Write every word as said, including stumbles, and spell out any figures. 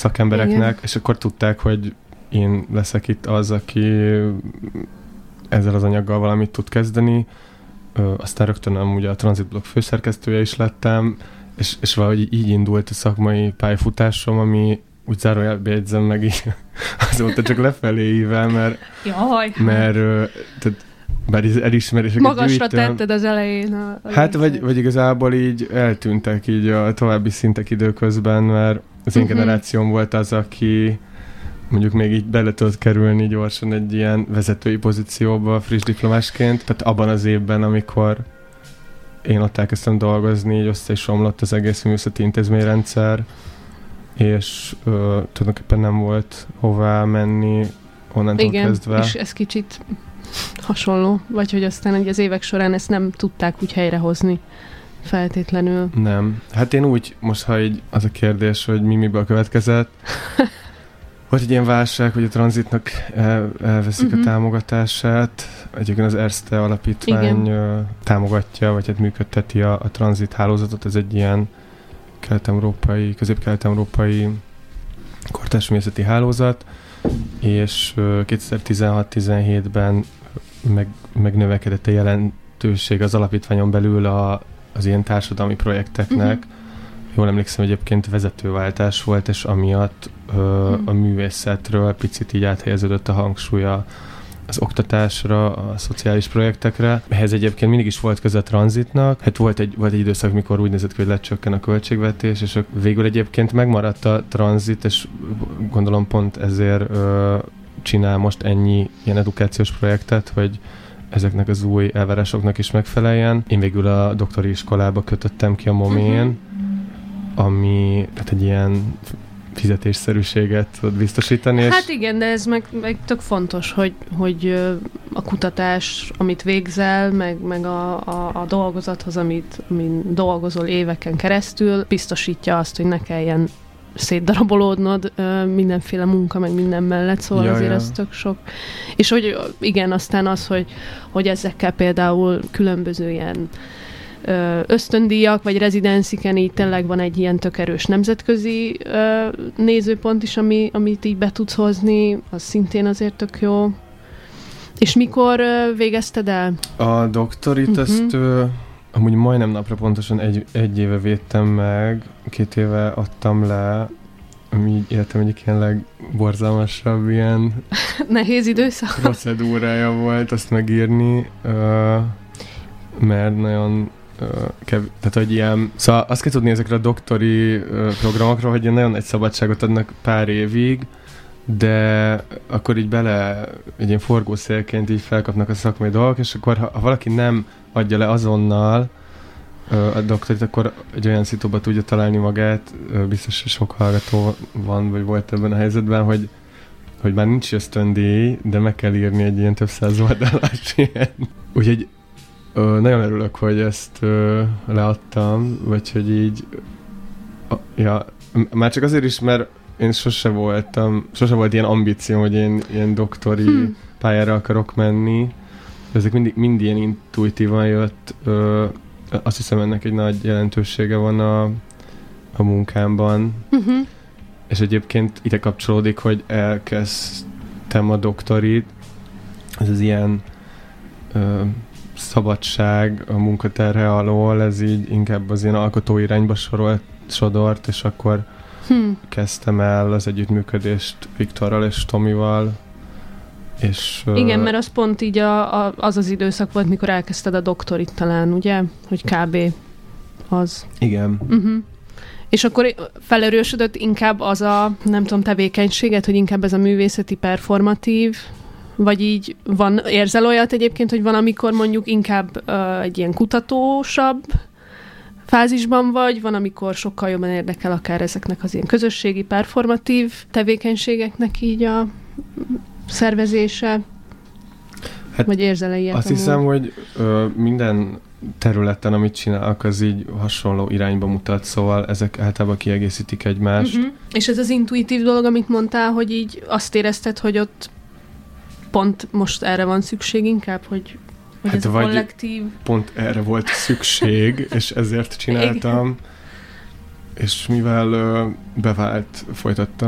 szakembereknek, igen. És akkor tudták, hogy én leszek itt az, aki ezzel az anyaggal valamit tud kezdeni. Ö, aztán rögtön amúgy a Tranzitblog főszerkesztője is lettem, és, és valahogy így indult a szakmai pályafutásom, ami úgy zárójelbe jegyzem meg így azóta csak lefelé ível, mert, Jaj. mert tehát, bár elismeréseket magasra gyűjtöm, tetted az elején. A, a hát vagy, vagy igazából így eltűntek így a további szintek időközben, mert az én uh-huh. generációm volt az, aki mondjuk még így bele tudott kerülni gyorsan egy ilyen vezetői pozícióba friss diplomásként, tehát abban az évben, amikor én ott elkezdtem dolgozni, így össze is romlott az egész művészeti intézményrendszer, és ö, tulajdonképpen nem volt hová menni onnantól igen, kezdve. És ez kicsit hasonló, vagy hogy aztán hogy az évek során ezt nem tudták úgy helyrehozni feltétlenül. Nem. Hát én úgy, most ha így az a kérdés, hogy mi miből következett, volt egy ilyen válság, hogy a Tranzitnak el, elveszik uh-huh. a támogatását. Egyébként az Erste alapítvány igen. támogatja, vagy hát működteti a, a Tranzit hálózatot. Ez egy ilyen kelet-európai, közép-kelet-európai kortárs művészeti hálózat, és kétezer-tizenhat-tizenhétben meg, megnövekedett a jelentőség az alapítványon belül a, az ilyen társadalmi projekteknek. Uh-huh. Jól emlékszem, egyébként vezetőváltás volt, és amiatt ö, uh-huh. a művészetről picit így áthelyeződött a hangsúlya az oktatásra, a szociális projektekre. Ehhez egyébként mindig is volt köze a Tranzitnak. Hát volt egy, volt egy időszak, mikor úgy nézett ki, hogy lecsökken a költségvetés, és végül egyébként megmaradt a Tranzit, és gondolom pont ezért ö, csinál most ennyi ilyen edukációs projektet, hogy ezeknek az új elvárásoknak is megfeleljen. Én végül a doktori iskolába kötöttem ki a momén, uh-huh. ami tehát egy ilyen fizetésszerűséget tud biztosítani. Hát igen, de ez meg, meg tök fontos, hogy, hogy a kutatás, amit végzel, meg, meg a, a, a dolgozathoz, amit, amin dolgozol éveken keresztül, biztosítja azt, hogy ne kelljen szétdarabolódnod mindenféle munka, meg minden mellett, szóval ja, azért ja. ez tök sok. És hogy igen, aztán az, hogy, hogy ezekkel például különböző ilyen ösztöndíjak, vagy rezidenciken így tényleg van egy ilyen tök erős nemzetközi ö, nézőpont is, ami, amit így be tudsz hozni, az szintén azért tök jó. És mikor ö, végezted el? A doktorit uh-huh. azt ö, amúgy majdnem napra pontosan egy, egy éve védtem meg, két éve adtam le, ami életem egyik ilyen legborzalmasabb ilyen nehéz időszak. Procedúrája volt azt megírni, ö, mert nagyon Kev- tehát, hogy ilyen... Szóval azt kell tudni ezekre a doktori uh, programokról, hogy ilyen nagyon nagy szabadságot adnak pár évig, de akkor így bele egy ilyen forgószélként így felkapnak a szakmai dolgok, és akkor ha, ha valaki nem adja le azonnal uh, a doktorit, akkor egy olyan szituba tudja találni magát, uh, biztos, hogy sok hallgató van, vagy volt ebben a helyzetben, hogy hogy már nincs ösztöndíj, de meg kell írni egy ilyen több száz oldalás ilyen. Úgyhogy Ö, nagyon örülök, hogy ezt ö, leadtam, vagy hogy így a, ja, már csak azért is, mert én sose voltam, sose volt ilyen ambícióm, hogy én ilyen doktori hmm. pályára akarok menni. Ezek mindig, mind ilyen intuitívan jött. Ö, azt hiszem, ennek egy nagy jelentősége van a, a munkámban. Uh-huh. És egyébként ide kapcsolódik, hogy elkezdtem a doktorit. Ez az ilyen ö, szabadság a munkaterhe alól, ez így inkább az ilyen alkotó irányba sorolt, sodort, és akkor hmm. kezdtem el az együttműködést Viktorral és Tomival. És, igen, uh, mert az pont így a, a, az az időszak volt, mikor elkezdted a doktorit talán, ugye? Hogy kb. Az. Igen. Uh-huh. És akkor felerősödött inkább az a, nem tudom, tevékenységet, hogy inkább ez a művészeti performatív, vagy így van, érzel olyat egyébként, hogy van, amikor mondjuk inkább uh, egy ilyen kutatósabb fázisban vagy, van, amikor sokkal jobban érdekel akár ezeknek az ilyen közösségi, performatív tevékenységeknek így a szervezése, hát vagy érzel-e ilyet? Azt amúgy? Hiszem, hogy ö, minden területen, amit csinálok, az így hasonló irányba mutat, szóval ezek általában kiegészítik egymást. Uh-huh. És ez az intuitív dolog, amit mondtál, hogy így azt érezted, hogy ott pont most erre van szükség inkább, hogy, hogy hát ez a kollektív... pont erre volt szükség, és ezért csináltam. És mivel ö, bevált, folytattam